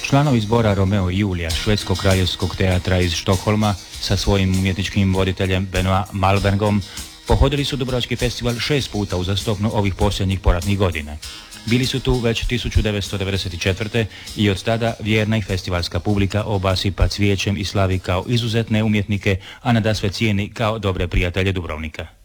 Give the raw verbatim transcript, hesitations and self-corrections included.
Članovi zbora Romeo i Julija Švedskog kraljevskog teatra iz Štokholma sa svojim umjetničkim voditeljem Benoit Malmbergom pohodili su Dubrovački festival šest puta uzastopno ovih posljednjih poratnih godina. Bili su tu već tisuću devetsto devedeset četvrte. i od tada vjerna i festivalska publika obasipa cvijećem i slavi kao izuzetne umjetnike, a nadasve cijeni kao dobre prijatelje Dubrovnika.